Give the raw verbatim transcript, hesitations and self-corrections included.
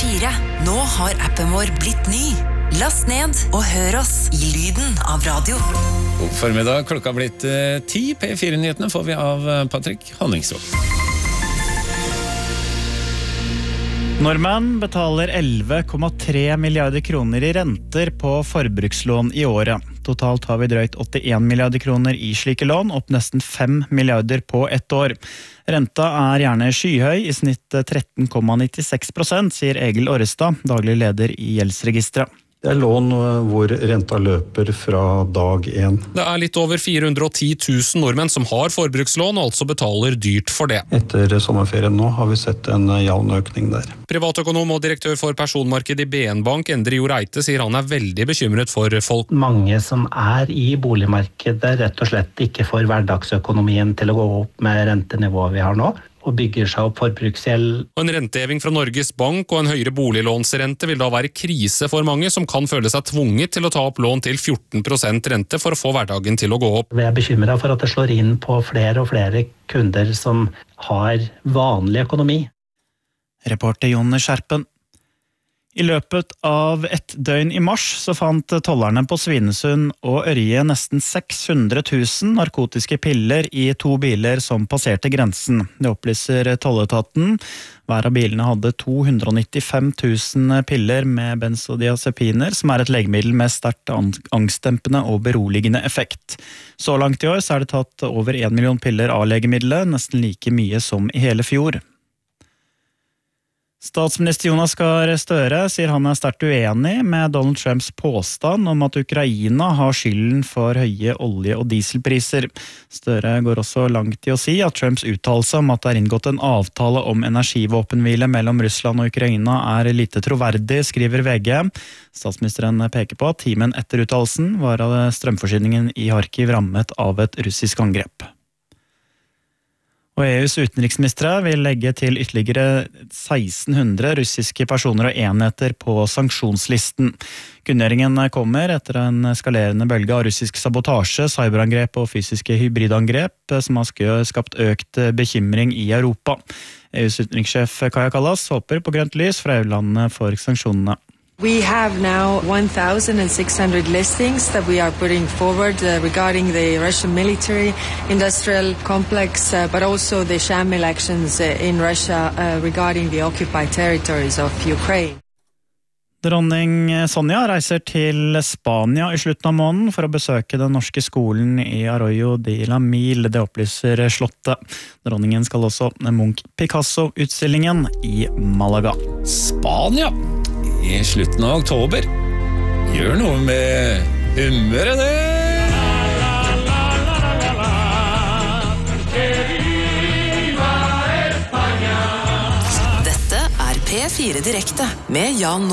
fire. Nå har appen vår blitt ny. Last ned og hør oss i lyden av radio. God formiddag, klokka har blitt eh, ti. P fire-nyhetene får vi av eh, Patrick Honningsvåg. Nordmenn betaler elleve komma tre milliarder kroner i renter på forbrukslån i året. Totalt har vi drøyt åttien milliarder kroner i slike lån, opp nesten fem milliarder på ett år. Renta er gjerne skyhøy, i snitt tretten komma nittiseks prosent, sier Egil Orrestad, daglig leder i Gjeldsregisteret. Det er lån hvor renta løper fra dag én. Det er litt over fire hundre og ti tusen nordmenn som har forbrukslån, og altså betaler dyrt for det. Etter sommerferien nå har vi sett en jevn økning der. Privatøkonom og direktør for personmarked i B N Bank, Endre Jo Reite, sier han er veldig bekymret for folk. Mange som er i boligmarkedet rett og slett ikke får hverdagsøkonomien til å gå opp med rentenivået vi har nå, og bygger seg opp forbruksgjeld. Og en renteheving fra Norges Bank og en høyere boliglånsrente vil da være krise for mange som kan føle seg tvunget til å ta opp lån til fjorten prosent rente for å få hverdagen til å gå opp. Vi er bekymret for at det slår inn på flere og flere kunder som har vanlig økonomi. Reporter Jon Skjerpen. I løpet av ett døgn i mars så fant tollerne på Svinesund og Ørje nesten seks hundre tusen narkotiske piller i to biler som passerte grensen. Det opplyser tolletaten. Hver av bilene hadde to hundre og nittifem tusen piller med benzodiazepiner, som er et legemiddel med sterkt angstdempende og beroligende effekt. Så langt i år så er det tatt over en million piller av legemiddelet, nesten like mye som i hele fjor. Statsminister Jonas Gahr Støre sier han er sterkt uenig med Donald Trumps påstand om at Ukraina har skylden for høye olje- og dieselpriser. Støre går også langt i å si at Trumps uttalelse om at det er inngått en avtale om energivåpenhvile mellom Russland og Ukraina er lite troverdig, skriver V G. Statsministeren peker på at timen etter uttalelsen var strømforsyningen i Kharkiv rammet av et russisk angrep. Og E U's utenriksministre vil legge til ytterligere seksten hundre russiske personer og enheter på sanksjonslisten. Kunngjøringen kommer etter en eskalerende bølge av russisk sabotasje, cyberangrep og fysiske hybridangrep som har skapt økt bekymring i Europa. E U's utenrikssjef Kaja Kallas håper på grønt lys fra E U-landene for sanksjonene. We have now one thousand six hundred listings that we are putting forward uh, regarding the Russian military industrial complex, uh, but also the Shamil actions uh, in Russia uh, regarding the occupied territories of Ukraine. Dronning Sonja reiser til Spania i slutten av måneden for å besøke den norske skolen i Arroyo de la Mil, det opplyser slottet. Dronningen skal også Munch Picasso-utstillingen i Malaga. Spania i slutten av oktober. Gjør noe med humøret, det! Dette er P fire Direkte med Jan